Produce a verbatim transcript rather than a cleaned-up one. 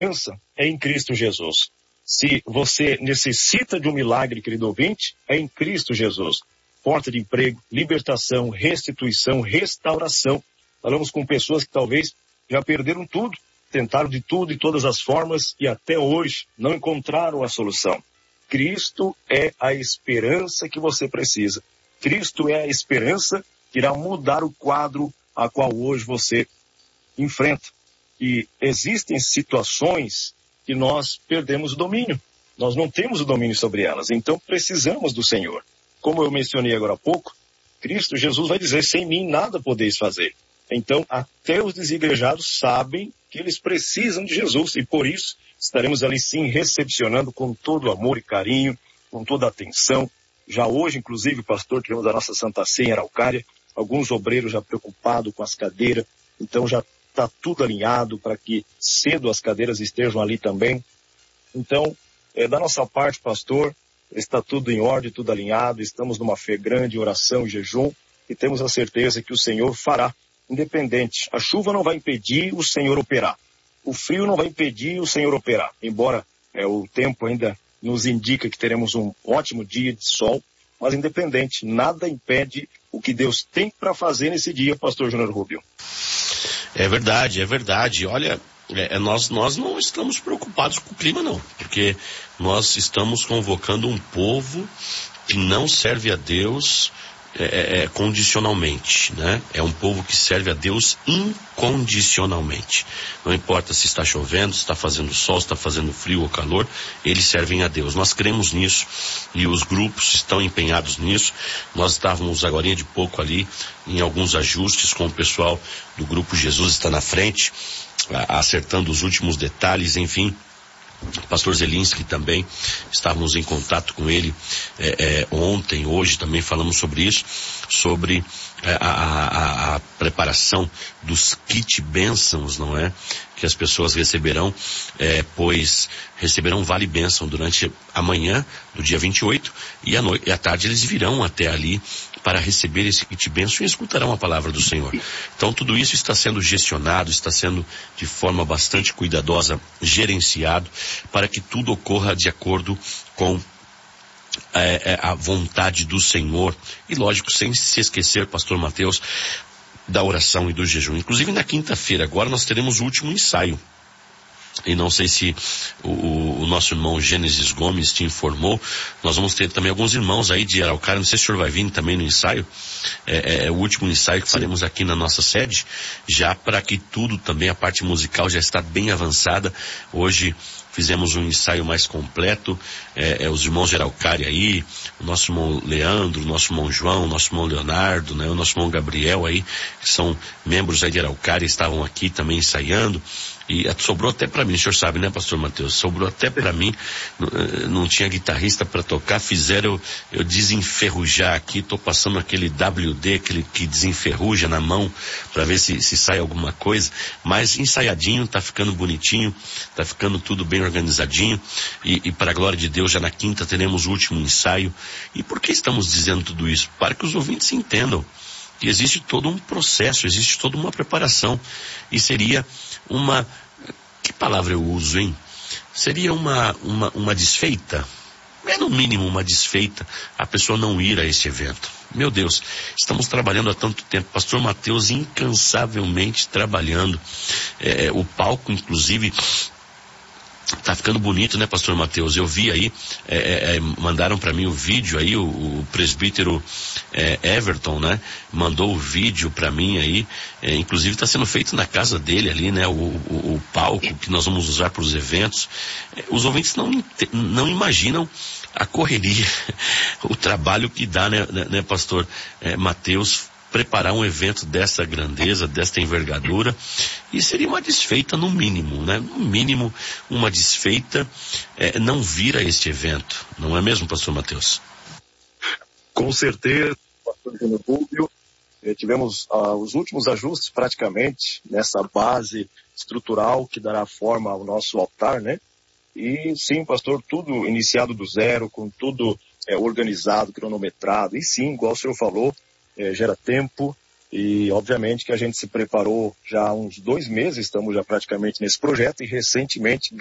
esperança é em Cristo Jesus. Se você necessita de um milagre, querido ouvinte, é em Cristo Jesus. Porta de emprego, libertação, restituição, restauração. Falamos com pessoas que talvez já perderam tudo, tentaram de tudo, de todas as formas, e até hoje não encontraram a solução. Cristo é a esperança que você precisa. Cristo é a esperança que irá mudar o quadro a qual hoje você enfrenta. E existem situações que nós perdemos o domínio. Nós não temos o domínio sobre elas, então precisamos do Senhor. Como eu mencionei agora há pouco, Cristo Jesus vai dizer, sem mim nada podeis fazer. Então, até os desigrejados sabem que eles precisam de Jesus, e por isso estaremos ali sim recepcionando com todo amor e carinho, com toda atenção. Já hoje, inclusive, pastor, tivemos a nossa Santa Ceia em Araucária, alguns obreiros já preocupados com as cadeiras, então já está tudo alinhado para que cedo as cadeiras estejam ali também. Então, é, da nossa parte, pastor, está tudo em ordem, tudo alinhado, estamos numa fé grande, oração e jejum, e temos a certeza que o Senhor fará, independente. A chuva não vai impedir o Senhor operar. O frio não vai impedir o Senhor operar, embora é, o tempo ainda nos indica que teremos um ótimo dia de sol, mas independente, nada impede o que Deus tem para fazer nesse dia, pastor Júnior Rubio. É verdade, é verdade. Olha, é, nós, nós não estamos preocupados com o clima, não, porque nós estamos convocando um povo que não serve a Deus é, é, condicionalmente, né? É um povo que serve a Deus incondicionalmente. Não importa se está chovendo, se está fazendo sol, se está fazendo frio ou calor, eles servem a Deus. Nós cremos nisso e os grupos estão empenhados nisso. Nós estávamos agora de pouco ali em alguns ajustes com o pessoal do grupo Jesus Está na Frente, acertando os últimos detalhes, enfim. O pastor Zelinski também, estávamos em contato com ele é, é, ontem, hoje também falamos sobre isso, sobre é, a, a, a preparação dos kit bênçãos, não é? Que as pessoas receberão, é, pois receberão vale bênção durante a manhã do dia vinte e oito e à noite, e à tarde eles virão até ali para receber esse kit bênção e escutarão a palavra do Senhor. Então tudo isso está sendo gestionado, está sendo de forma bastante cuidadosa gerenciado para que tudo ocorra de acordo com é, é, a vontade do Senhor. E lógico, sem se esquecer, pastor Mateus, da oração e do jejum. Inclusive na quinta-feira agora nós teremos o último ensaio. E não sei se o, o nosso irmão Gênesis Gomes te informou, nós vamos ter também alguns irmãos aí de Araucária, não sei se o senhor vai vir também no ensaio, é, é, é o último ensaio que faremos aqui na nossa sede, já para que tudo também, a parte musical já está bem avançada. Hoje fizemos um ensaio mais completo, é, é, os irmãos de Araucária aí, o nosso irmão Leandro, o nosso irmão João, o nosso irmão Leonardo, né, o nosso irmão Gabriel aí, que são membros aí de Araucária, estavam aqui também ensaiando. E sobrou até para mim, o senhor sabe, né, pastor Mateus? Sobrou até para mim, não tinha guitarrista para tocar, fizeram eu, eu desenferrujar aqui, estou passando aquele W D, aquele que desenferruja na mão, para ver se, se sai alguma coisa, mas ensaiadinho, tá ficando bonitinho, tá ficando tudo bem organizadinho, e, e para a glória de Deus, já na quinta teremos o último ensaio. E por que estamos dizendo tudo isso? Para que os ouvintes entendam que existe todo um processo, existe toda uma preparação, e seria uma, que palavra eu uso, hein? Seria uma, uma, uma desfeita, é no mínimo uma desfeita, a pessoa não ir a esse evento. Meu Deus, estamos trabalhando há tanto tempo, pastor Mateus incansavelmente trabalhando, é, o palco inclusive tá ficando bonito, né, pastor Mateus? Eu vi aí, é, é, mandaram para mim o vídeo aí, o, o presbítero é, Everton, né, mandou o vídeo para mim aí, é, inclusive está sendo feito na casa dele ali, né, o, o, o palco que nós vamos usar para os eventos. É, os ouvintes não, não imaginam a correria, o trabalho que dá, né, né pastor é, Mateus, preparar um evento dessa grandeza, desta envergadura, e seria uma desfeita no mínimo, né? No mínimo, uma desfeita é, não vir a este evento, não é mesmo, pastor Mateus? Com certeza, pastor Júnior Rubio, eh, tivemos ah, os últimos ajustes praticamente nessa base estrutural que dará forma ao nosso altar, né? E sim, pastor, tudo iniciado do zero, com tudo eh, organizado, cronometrado, e sim, igual o senhor falou, É, gera tempo, E obviamente que a gente se preparou já há uns dois meses, estamos já praticamente nesse projeto e recentemente